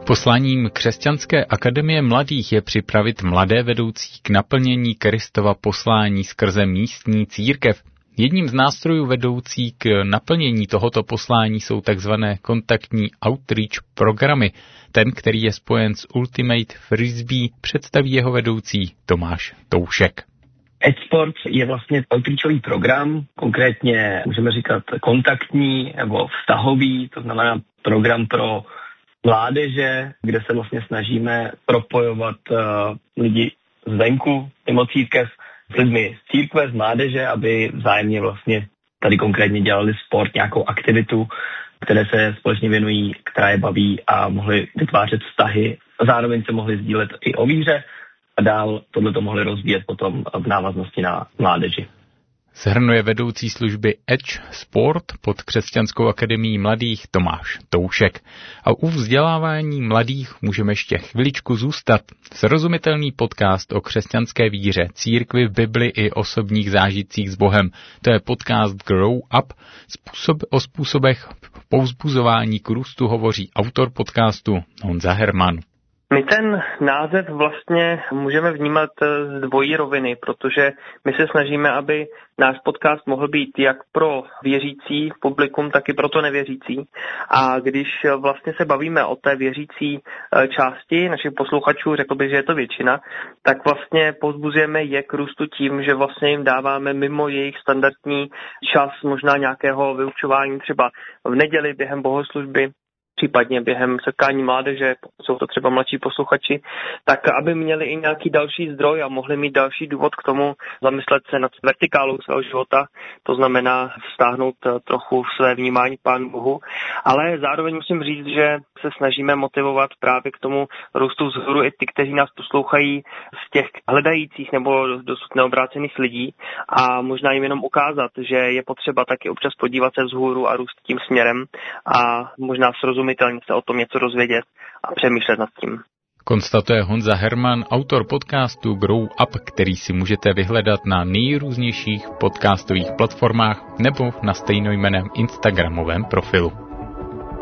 Posláním Křesťanské akademie mladých je připravit mladé vedoucí k naplnění Kristova poslání skrze místní církev. Jedním z nástrojů vedoucí k naplnění tohoto poslání jsou takzvané kontaktní outreach programy. Ten, který je spojen s Ultimate Frisbee, představí jeho vedoucí Tomáš Toušek. Edge Sports je vlastně outreachový program, konkrétně můžeme říkat kontaktní nebo vztahový, to znamená program pro mládeže, kde se vlastně snažíme propojovat lidi zvenku, mimo církev, s lidmi z církve, z mládeže, aby vzájemně vlastně tady konkrétně dělali sport, nějakou aktivitu, které se společně věnují, která je baví a mohli vytvářet vztahy. Zároveň se mohli sdílet i o víře a dál tohleto mohli rozvíjet potom v návaznosti na mládeži. Shrnuje vedoucí služby Edge Sport pod Křesťanskou akademií mladých Tomáš Toušek. A u vzdělávání mladých můžeme ještě chviličku zůstat. Srozumitelný podcast o křesťanské víře, církvi v Bibli i osobních zážitcích s Bohem. To je podcast Grow Up. O způsobech povzbuzování k růstu hovoří autor podcastu Honza Herman. My ten název vlastně můžeme vnímat z dvojí roviny, protože my se snažíme, aby náš podcast mohl být jak pro věřící publikum, tak i pro to nevěřící. A když vlastně se bavíme o té věřící části našich posluchačů, řekl bych, že je to většina, tak vlastně povzbuzujeme je k růstu tím, že vlastně jim dáváme mimo jejich standardní čas možná nějakého vyučování třeba v neděli během bohoslužby, případně během setkání mládeže, pokud jsou to třeba mladší posluchači, tak aby měli i nějaký další zdroj a mohli mít další důvod k tomu zamyslet se nad vertikálou svého života, to znamená vztáhnout trochu své vnímání k Pánu Bohu, ale zároveň musím říct, že se snažíme motivovat právě k tomu růstu vzhůru i ty, kteří nás poslouchají z těch hledajících nebo dosud neobrácených lidí a možná jim jenom ukázat, že je potřeba taky občas podívat se vzhůru a růst tím směrem a možná srozumitelně se o tom něco dozvědět a přemýšlet nad tím. Konstatuje Honza Herman, autor podcastu Grow Up, který si můžete vyhledat na nejrůznějších podcastových platformách nebo na stejnojmenném instagramovém profilu.